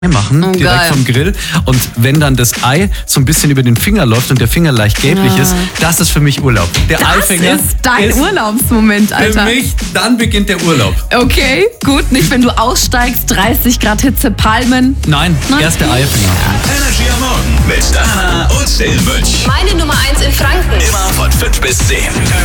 machen, direkt geil. vom Grill. Und wenn dann das Ei so ein bisschen über den Finger läuft und der Finger leicht gelblich ist, das ist für mich Urlaub. Der Eifinger ist dein Urlaubsmoment, Alter. Für mich, dann beginnt der Urlaub. Okay, gut. Nicht, wenn du aussteigst, 30 Grad Hitze, Palmen. Nein, erst der Eifinger. Energy am Morgen mit Dana und Silvitsch. Meine Nummer 1 in Franken. Immer von 5 bis 10.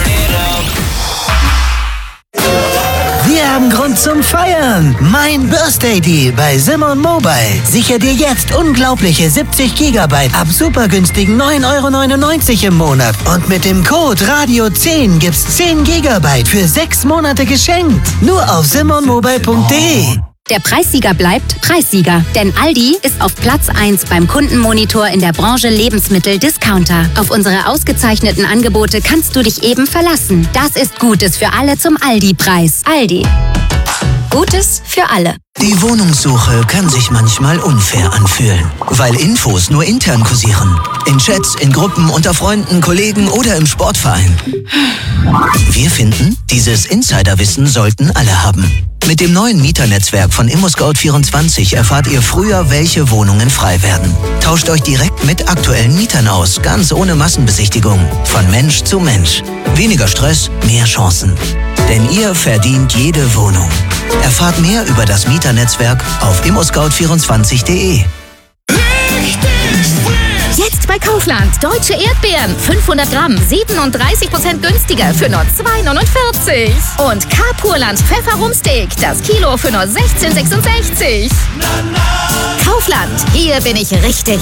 Wir haben Grund zum Feiern. Mein Birthday Deal bei Simon Mobile. Sicher dir jetzt unglaubliche 70 GB ab super günstigen 9,99 € im Monat. Und mit dem Code Radio10 gibt's 10 GB für 6 Monate geschenkt. Nur auf simonmobile.de. Der Preissieger bleibt Preissieger, denn Aldi ist auf Platz 1 beim Kundenmonitor in der Branche Lebensmittel-Discounter. Auf unsere ausgezeichneten Angebote kannst du dich eben verlassen. Das ist Gutes für alle zum Aldi-Preis. Aldi. Gutes für alle. Die Wohnungssuche kann sich manchmal unfair anfühlen, weil Infos nur intern kursieren. In Chats, in Gruppen, unter Freunden, Kollegen oder im Sportverein. Wir finden, dieses Insiderwissen sollten alle haben. Mit dem neuen Mieternetzwerk von ImmoScout24 erfahrt ihr früher, welche Wohnungen frei werden. Tauscht euch direkt mit aktuellen Mietern aus, ganz ohne Massenbesichtigung. Von Mensch zu Mensch. Weniger Stress, mehr Chancen. Denn ihr verdient jede Wohnung. Erfahrt mehr über das Mieternetzwerk auf immoscout24.de. Jetzt bei Kaufland. Deutsche Erdbeeren. 500 Gramm. 37% günstiger für nur 2,49 €. Und Carpurland Pfefferrumsteak. Das Kilo für nur 16,66 €. Kaufland. Hier bin ich richtig.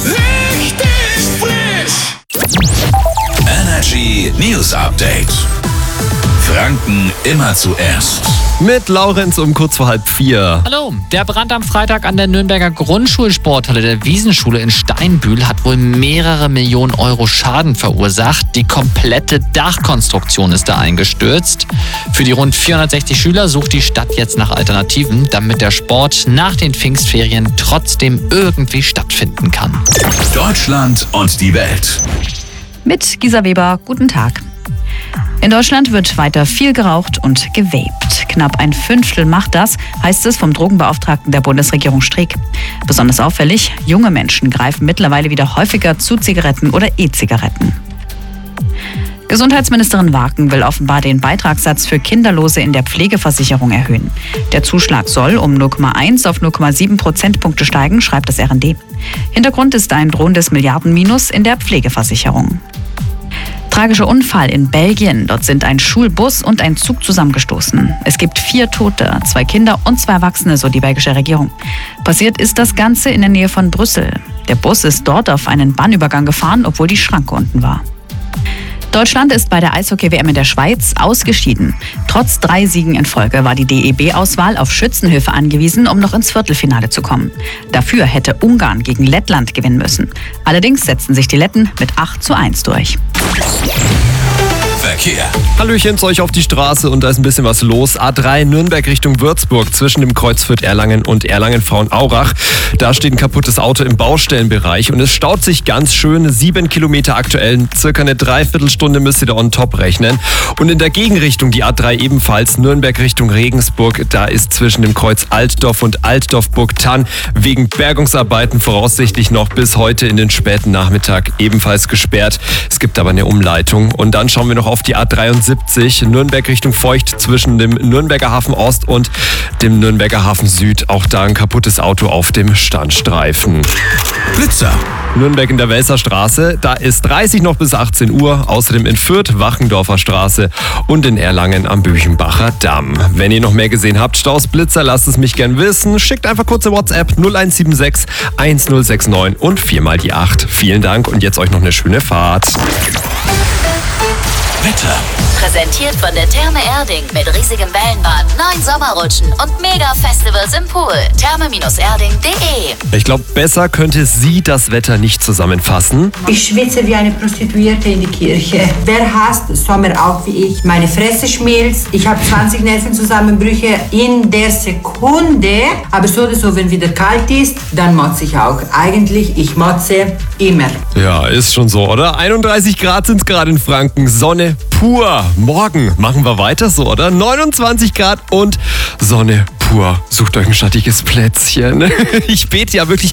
Energy News Update. Franken immer zuerst. Mit Laurenz um kurz vor 3:30. Hallo, der Brand am Freitag an der Nürnberger Grundschulsporthalle der Wiesenschule in Steinbühl hat wohl mehrere Millionen Euro Schaden verursacht. Die komplette Dachkonstruktion ist da eingestürzt. Für die rund 460 Schüler sucht die Stadt jetzt nach Alternativen, damit der Sport nach den Pfingstferien trotzdem irgendwie stattfinden kann. Deutschland und die Welt. Mit Gisa Weber, guten Tag. In Deutschland wird weiter viel geraucht und gewaped. Knapp 1/5 macht das, heißt es vom Drogenbeauftragten der Bundesregierung Streeck. Besonders auffällig, junge Menschen greifen mittlerweile wieder häufiger zu Zigaretten oder E-Zigaretten. Gesundheitsministerin Waken will offenbar den Beitragssatz für Kinderlose in der Pflegeversicherung erhöhen. Der Zuschlag soll um 0,1 auf 0,7 Prozentpunkte steigen, schreibt das RND. Hintergrund ist ein drohendes Milliardenminus in der Pflegeversicherung. Tragischer Unfall in Belgien. Dort sind ein Schulbus und ein Zug zusammengestoßen. Es gibt 4 Tote, 2 Kinder und 2 Erwachsene, so die belgische Regierung. Passiert ist das Ganze in der Nähe von Brüssel. Der Bus ist dort auf einen Bahnübergang gefahren, obwohl die Schranke unten war. Deutschland ist bei der Eishockey-WM in der Schweiz ausgeschieden. Trotz 3 Siegen in Folge war die DEB-Auswahl auf Schützenhilfe angewiesen, um noch ins Viertelfinale zu kommen. Dafür hätte Ungarn gegen Lettland gewinnen müssen. Allerdings setzten sich die Letten mit 8:1 durch. Verkehr. Hallöchen zu euch auf die Straße und da ist ein bisschen was los. A3 Nürnberg Richtung Würzburg zwischen dem Kreuz Fürth-Erlangen und Erlangen-Frauenaurach. Da steht ein kaputtes Auto im Baustellenbereich und es staut sich ganz schön. 7 Kilometer aktuell, circa eine Dreiviertelstunde müsst ihr da on top rechnen. Und in der Gegenrichtung die A3 ebenfalls Nürnberg Richtung Regensburg. Da ist zwischen dem Kreuz Altdorf und Altdorf-Burgthann wegen Bergungsarbeiten voraussichtlich noch bis heute in den späten Nachmittag ebenfalls gesperrt. Es gibt aber eine Umleitung. Und dann schauen wir noch auf die A73 Nürnberg Richtung Feucht zwischen dem Nürnberger Hafen Ost und dem Nürnberger Hafen Süd. Auch da ein kaputtes Auto auf dem Standstreifen. Blitzer. Nürnberg in der Welser Straße, da ist 30 noch bis 18 Uhr. Außerdem in Fürth, Wachendorfer Straße und in Erlangen am Büchenbacher Damm. Wenn ihr noch mehr gesehen habt, Staus, Blitzer, lasst es mich gern wissen. Schickt einfach kurze WhatsApp 0176 1069 und 4 die 8. Vielen Dank und jetzt euch noch eine schöne Fahrt. Wetter. Präsentiert von der Therme Erding mit riesigem Wellenbad, 9 Sommerrutschen und Mega-Festivals im Pool. Therme-erding.de. Ich glaube, besser könnte sie das Wetter nicht zusammenfassen. Ich schwitze wie eine Prostituierte in die Kirche. Wer hasst Sommer auch wie ich? Meine Fresse schmilzt. Ich habe 20 Nervenzusammenbrüche in der Sekunde. Aber so oder so, wenn wieder kalt ist, dann motze ich auch. Eigentlich, ich motze immer. Ja, ist schon so, oder? 31 Grad sind es gerade in Franken. Sonne pur. Morgen machen wir weiter so, oder? 29 Grad und Sonne pur. pur. Sucht euch ein schattiges Plätzchen. Ich bete ja wirklich